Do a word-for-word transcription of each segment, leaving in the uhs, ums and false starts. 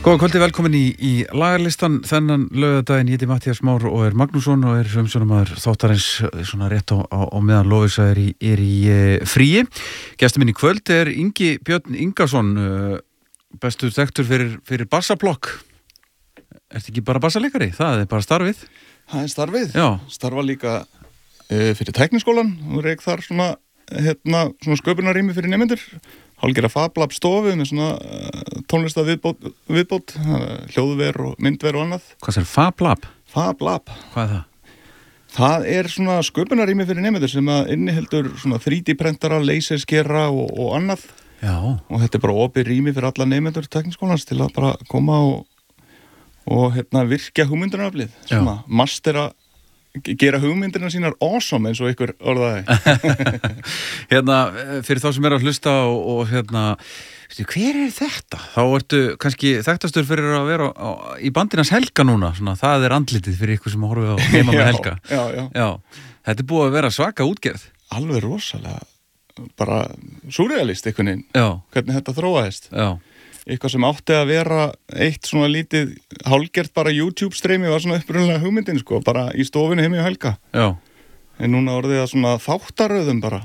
Góða kvöldi, velkomin í, í lagarlistan þennan laugardaginn. Ég heiti Matthías Már og er Magnússon og er umsjónarmaður þáttarins svona rétt á, á, á meðan Lovísa er í, er í e, fríi. Gestur minn í kvöld er Ingi Björn Ingason, bestur þekktur fyrir, fyrir bassaplokk. Ertu ekki bara bassaleikari? Það er bara starfið. Það er starfið. Já. Starfa líka e, fyrir tækniskólan og reik þar svona, hérna, svona sköpunarrými fyrir nemendur. Hálfgerða Fab Lab stofu með svona uh, tónlista viðbót, viðbót uh, hljóðver og myndver og annað. Hvað er Fab Lab? Fab Lab. Hvað er það? Það er svona sköpunarrými fyrir nemendur sem að inniheldur svona þrý dí prentara, laserskera og, og annað. Já. Og þetta er bara opið rými fyrir alla nemendur tekniskólans til að bara koma og, og hérna, virkja hugmyndunaraflið. Svona mastera, gera hugmyndina sínar awesome eins og ykkur orðaði. Hérna, fyrir þá sem er að hlusta og, og hérna, hver er þetta? Þá ertu kannski þekktastur fyrir að vera á, í bandinans Helga núna, svona, það er andlitið fyrir ykkur sem horfið á heima með Helga. Já, já, já. Þetta er búið að vera svaka útgerð. Alveg rosalega, bara súrrealist einhvern veginn, já. Hvernig þetta þróaðist. Já. Eitthvað sem átti að vera eitt svona lítið hálfgert bara YouTube-streymi var svona upprunalega hugmyndin, sko, bara í stofinu heimi á Helga. Já. En núna orðið það svona þáttaröðum bara.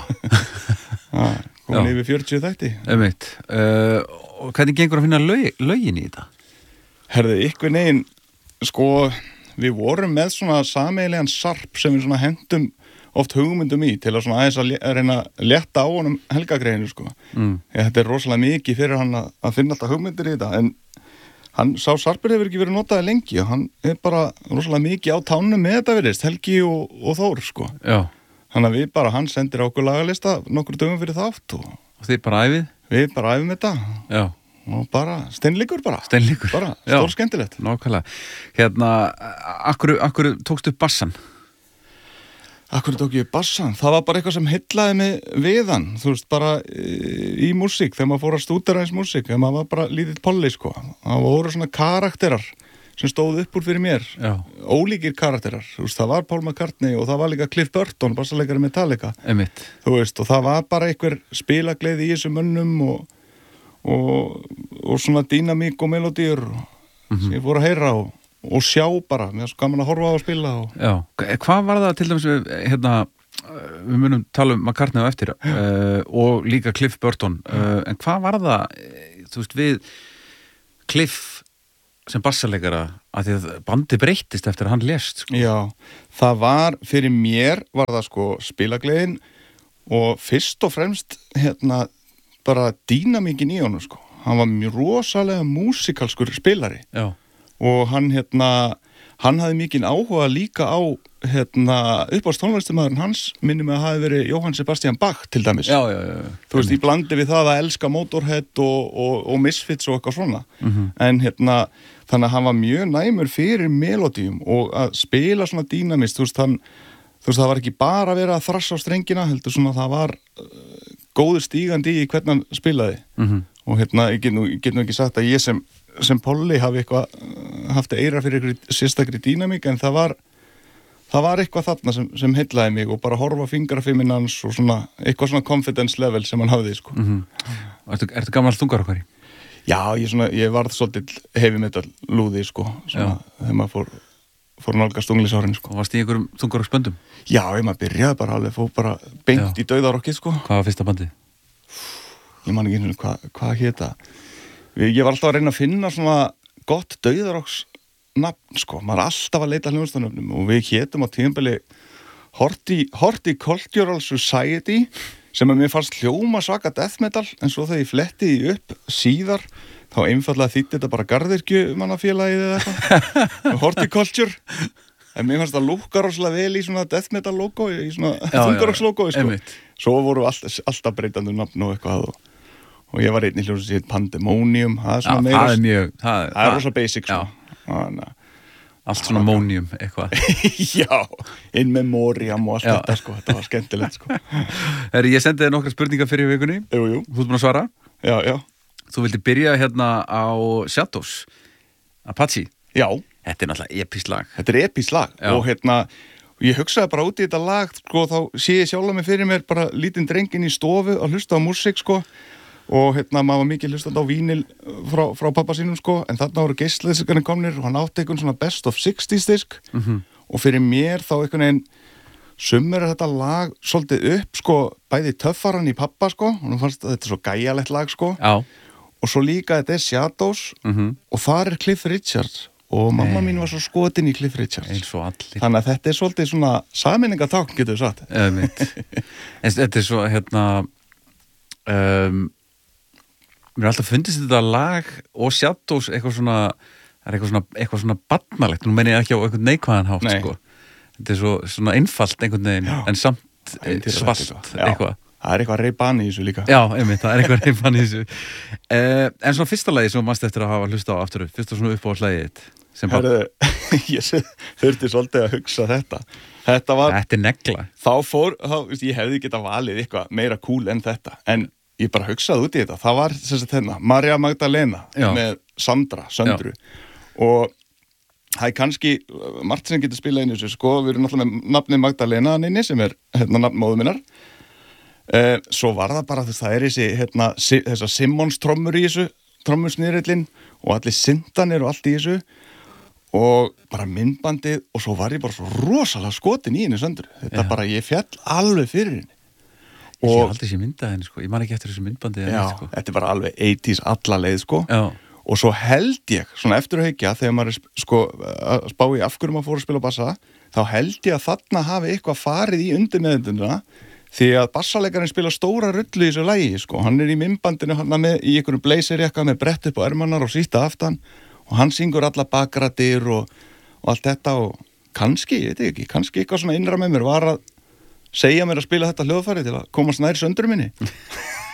Já. Komin yfir fjörutíu þætti. Einmitt. Uh, og hvernig gengur að finna lög, lögin í þetta? Herðu, ykkur neginn, sko, við vorum með svona sameiginlegan sarp sem við svona hendum oft hugmyndum í til að svona aðeins að, að reyna að létta á honum Helgagreinu, sko. Mm. Þetta er rosalega mikið fyrir hann að, að finna alltaf hugmyndir í þetta, en hann sá sarpur hefur ekki verið notaði lengi og hann er bara rosalega mikið á tánum með þetta verið, Helgi og, og Þór, sko. Já. Þannig að við bara, hann sendir okkur lagalista nokkur dögum fyrir þátt og, og þið bara æfið? Við bara æfum þetta. Já. Og bara steinleikur bara. Steinleikur. Bara stór skemmtilegt. Nákvæmlega. Hérna, akkur, akkur tókstu bassan? Akkur tók ég bassan? Það var bara eitthvað sem heillaði mig við hann, þú veist, bara í músík, þegar maður fór að stúdera eins músík, þegar maður var bara lítill polli, sko. Það voru svona karakterar sem stóð upp úr fyrir mér. Já. Ólíkir karakterar. Þú veist, það var Paul McCartney og það var líka Cliff Burton, bassaleikari Metallica. Einmitt. Þú veist, og það var bara einhver spilagleði í þessum mönnum og, og, og svona dýnamík og melodíur mm-hmm. sem ég fór að heyra og og sjá bara, mér er svo gaman að horfa á að spila og... Já, hvað var það til dæmis við, hérna, við munum tala um McCartney á eftir uh, og líka Cliff Burton uh, en hvað var það, þú veist, við Cliff sem bassaleikara, að því að bandi breyttist eftir að hann lést, sko. Já, það var, fyrir mér var það sko spilagleðin og fyrst og fremst hérna, bara dýnamíkin í honum, sko. Hann var mjög rosalega músikalskur spilari. Já. Og hann, hérna, hann hafði mikinn áhuga líka á, hérna, uppáhalds tónlistarmaðurinn hans, minnum að hafi verið Jóhann Sebastian Bach, til dæmis. Já, já, já. Þú veist, í blandi við það að elska Motorhead og, og, og Misfits og eitthvað svona. Mm-hmm. En, hérna, þannig að hann var mjög næmur fyrir melodíum og að spila svona dýnamist, þú veist, hann, þú veist, það var ekki bara að vera að þrassa á strengina, heldur svona, það var uh, góður stígandi í hvernig hann spilaði. Mm-hmm. Og, hérna, ég get nú, ég get nú ekki sagt að ég sem sem Polly hafi eitthvað haft eira fyrir eitthvað sérstakri dýnamík en það var það var eitthvað þarna sem, sem heillaði mig og bara horfa fingrafiminn hans og svona eitthvað svona confidence level sem hann hafði, sko. Mm-hmm. Ertu, ertu gammal þungarokkari? Já, ég svona, ég varð svolítið heavy metal lúði, sko, svona, þegar maður fór, fór nálgast unglisárin, sko. Og varst í einhverjum þungarokksböndum? Já, ég maður byrjaði bara alveg, fór bara beint Já. Í dauðarokkið, sko. Hvað var fyrsta bandið? Ég man ekki einu hvað, hvað héta. Ég var alltaf að reyna að finna svona gott dauðarokksnafn, sko. Maður er alltaf að leita hljóðstanöfnum og við hétum á tímabili Horticultural Society sem að mér fannst hljóma svaka death metal en svo þegar ég fletti því upp síðar þá einfallega þýtti þetta bara garðirkjumannafélagið eða eitthvað. Horticulture. En mér fannst það lúkka rosalega vel í svona death metal logo, í svona þungarokkslogo, sko. Einmitt. Svo voru alltaf, alltaf breytandi nafn og eitthvað og og ég var einn í hljómsveit sem heit Pandemonium, það er svona meira, það er mjög, það er, það er rosa basic, sko. Þannig, allt svona monium, eitthvað. Já, in memoriam og allt Já. Þetta, sko, þetta var skemmtilegt, sko. Herri, ég sendi þér nokkra spurningar fyrir vikunni. Jú, jú. Þú ert búin að svara? Já, já. Þú vildi byrja hérna á Shadows, Apache. Já. Þetta er náttúrulega epískt lag. Þetta er epískt lag Já. Og hérna, ég hugsaði bara út í þetta lag, sko, þá sé ég sjálf mig fyrir mér bara lítinn drenginn í stofu að hlusta á músík, sko. og hérna maður var mikið hlustandi á vínil frá, frá pappa sínum sko, en þarna voru geislaðiskarnir komnir og hann átti einhvern svona best of sixties disk mm-hmm. og fyrir mér þá einhvern veginn sumur er þetta lag svolítið upp sko, bæði töffaran í pappa sko, og nú fannst þetta svo gæjalegt lag sko Já. og svo líka þetta er Shadows mm-hmm. og þar er Cliff Richards og mamma mín var svo skotin í Cliff Richards eins og allir þannig að þetta er svolítið svona sameiningatákn getur við sagt en þetta er svo hérna um, mér er alltaf fundist þetta lag og Shadows eitthvað svona er eitthvað svona, eitthvað svona barnalegt nú meina ég ekki á eitthvað neikvæðan hátt Nei. Sko. Þetta er svo svona einfalt einhvern veginn Já. En samt svalt eitthvað það er eitthvað reyban í þessu líka Já, einmitt, það er eitthvað reyban í þessu uh, en svona fyrsta lagi sem mannst eftir að hafa hlusta á aftur fyrsta svona upp á hlægið Herðu, ég þurfti svolítið að hugsa þetta þetta var þetta er negla þá fór, þá, ég hefði getað valið eitthvað meira cool en þetta en ég bara hugsaði út í þetta, það var sem sagt hérna, Maria Magdalena Já. Með Sandra, Söndru Já. Og það er kannski margt sem getur spilað inn í þessu sko, við erum náttúrulega með nafnið Magdalena nynni sem er hérna nafn móður minnar eh, svo var það bara þess það er þessi hérna, si, þessa Simmons trommur í þessu trommursnýrillin og allir syndanir og allt í þessu og bara myndbandið og svo var ég bara svo rosalega skotin í henni Söndru þetta Já. Bara, ég fjall alveg fyrir henni Ég sé aldrei sé myndað henni sko, ég man ekki eftir þessu myndbandi Já, sko. Þetta er bara alveg eighties alla leið sko Já. Og svo held ég, svona eftir að hekja þegar maður er sko að spá í af hverju maður fór að spila bassa þá held ég að þarna hafi eitthvað farið í undir meðunduna því að bassalegarinn spila stóra rullu í þessu lagi sko, hann er í myndbandinu hann með í einhverjum blazerjakka með brett upp á ermannar og síta aftan og hann syngur alla bakrættir og, og allt þetta og kannski, ég veit ekki, kannski eitthvað svona innra með mér var að segja mér að spila þetta hljóðfæri til að komast nær Söndru minni